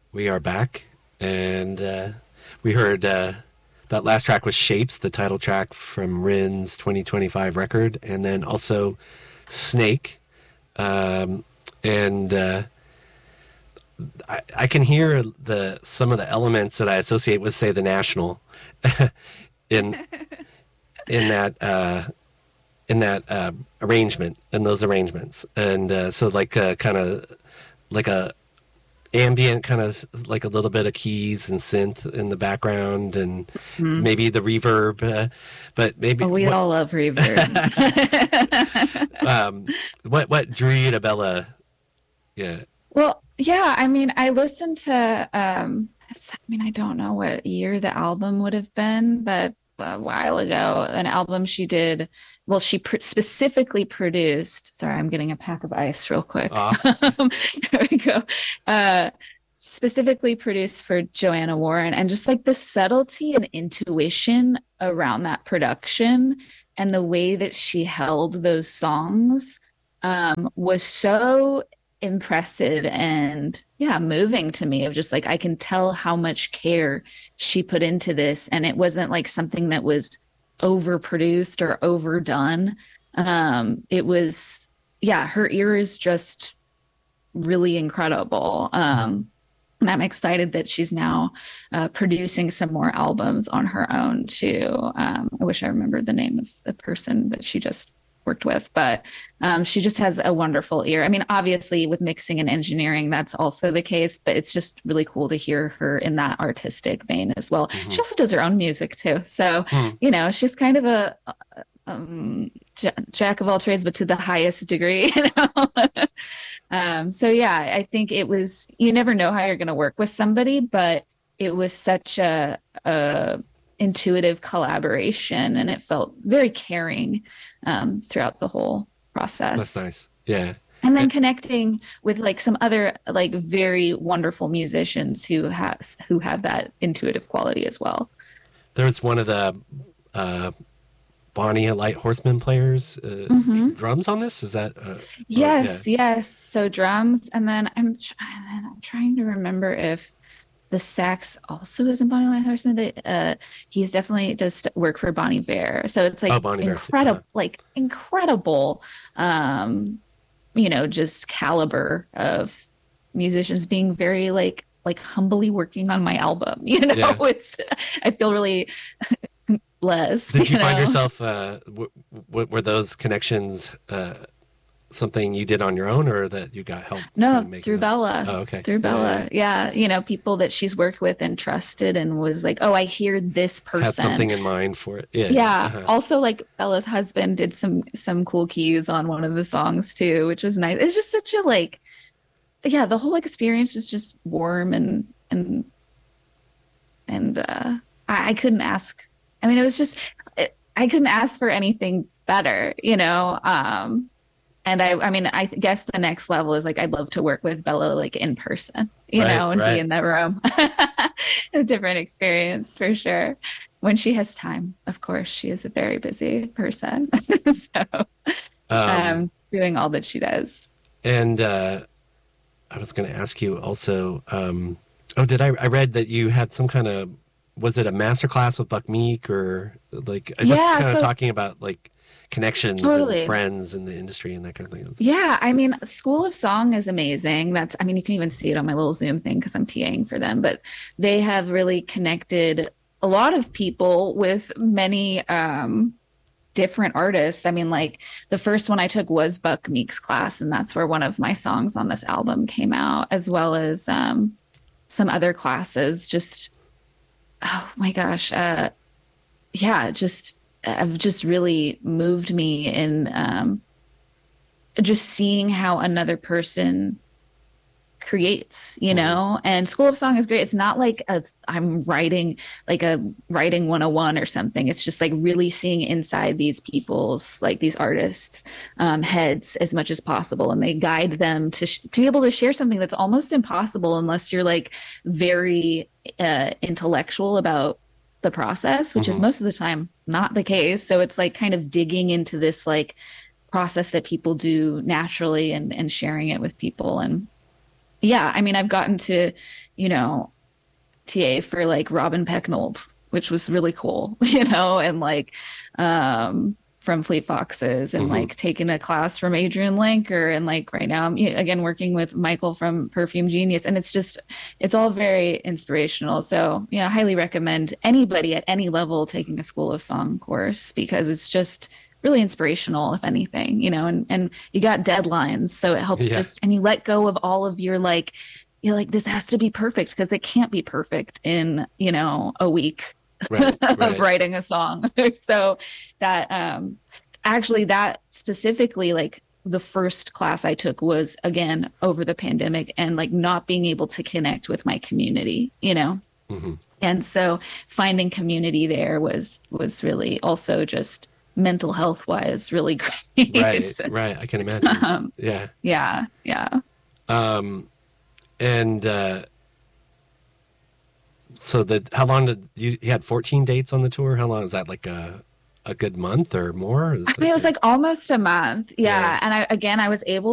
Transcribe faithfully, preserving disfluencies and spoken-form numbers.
We are back, and uh, we heard uh, that last track was Shapes, the title track from Rin's twenty twenty-five record, and then also Snake. Um, and uh, I, I can hear the some of the elements that I associate with, say, the National, in in that uh, in that uh, arrangement, in those arrangements, and uh, so like uh, kind of like a ambient, kind of like a little bit of keys and synth in the background, and Hmm. maybe the reverb, uh, but maybe Oh, we what, all love reverb. um, what what drew you to Bella? Yeah. Well, yeah, I mean, I listened to, um, I mean, I don't know what year the album would have been, but a while ago, an album she did. Well, she pr specifically produced. Sorry, I'm getting a pack of ice real quick. Ah. Um, There we go. Uh, specifically produced for Joanna Warren, and just like the subtlety and intuition around that production and the way that she held those songs um, was so impressive and yeah, moving to me. Of just like I can tell how much care she put into this, and it wasn't like something that was overproduced or overdone. Um, it was, yeah, her ear is just really incredible. Um, and I'm excited that she's now uh, producing some more albums on her own too. Um, I wish I remembered the name of the person that she just worked with, but um, she just has a wonderful ear. I mean, obviously with mixing and engineering, that's also the case, but it's just really cool to hear her in that artistic vein as well. Mm-hmm. She also does her own music too. So, Hmm. you know, she's kind of a, um, j- jack of all trades, but to the highest degree, you know? Um, so yeah, I think it was, you never know how you're going to work with somebody, but it was such a, a intuitive collaboration, and it felt very caring um, throughout the whole That's process. nice. Yeah. And then And- connecting with like some other like very wonderful musicians who has who have that intuitive quality as well. There's one of the uh, Bonnie Light Horseman players, uh, Hmm. drums on this. Is that? Uh, or- yeah. Yes, yes. So drums, and then I'm trying, I'm trying to remember if the sax also is in Bonnie Light Horseman. That uh, he's definitely does st- work for Bonnie Bear. So it's Oh, like Bonnie Bear. Uh-huh. incredible, like incredible, um, you know, just caliber of musicians being very like like humbly working on my album. You know, Yeah. it's I feel really blessed. Did you You find know? yourself? Uh, w- w- were those connections uh, something you did on your own, or that you got help No, in making through them? Bella. Oh, okay. Through Yeah, yeah, Bella. Yeah. You know, people that she's worked with and trusted and was like, oh, I hear this yeah. Had something person. in mind for it. Yeah. Yeah. Yeah. Uh-huh. Also, like Bella's husband did some some cool keys on one of the songs too, which was nice. It's just such a like, yeah, the whole experience was just warm and and and uh I, I couldn't ask. I mean, it was just it, I couldn't ask for anything better, you know. Um and I, I mean, I guess the next level is like I'd love to work with Bella like in person, you Right. know, and be Right. in that room. A different experience for sure. When she has time, of course, she is a very busy person. So, Um, um, doing all that she does. and uh, I was going to ask you also. Um, oh, did I? I read that you had some kind of. Was it a master class with Buck Meek, or like just Yeah, kind of so talking about like connections and totally. friends in the industry and that kind of thing? It was- Yeah, I mean, School of Song is amazing. That's, I mean, you can even see it on my little Zoom thing because I'm TAing for them, but they have really connected a lot of people with many um, different artists. I mean, like the first one I took was Buck Meek's class, and that's where one of my songs on this album came out, as well as um, some other classes. Just, oh my gosh, uh, yeah, just have just really moved me in. Um, just seeing how another person creates, you Mhm. know. And School of Song is great. It's not like a, I'm writing like a writing one oh one or something. It's just like really seeing inside these people's, like these artists um, heads as much as possible, and they guide them to sh- to be able to share something that's almost impossible unless you're like very uh, intellectual about the process, which is Mhm. most of the time not the case. So it's like kind of digging into this like process that people do naturally, and and sharing it with people. And Yeah, I mean, I've gotten to, you know, T A for like Robin Pecknold, which was really cool, you know, and like um from Fleet Foxes, and Hmm. like taking a class from Adrian Lanker, and like right now I'm, you know, again working with Michael from Perfume Genius, and it's just it's all very inspirational. So yeah, I highly recommend anybody at any level taking a School of Song course, because it's just really inspirational, if anything, you know, and and you got deadlines, so it helps Yeah. just, and you let go of all of your like, you're like, this has to be perfect, because it can't be perfect in, you know, a week Right. of Right. writing a song. So that um actually that specifically, like the first class I took was again over the pandemic, and like not being able to connect with my community, you know. Hmm. And so finding community there was was really also just mental health wise really Right. great. Right. I can imagine. um, Yeah. yeah, yeah. Um, and uh, so the how long did you, you had fourteen dates on the tour? How long is that? Like a a good month or more? Is I that mean, it was like, like almost a month. yeah. Yeah. And I again I was able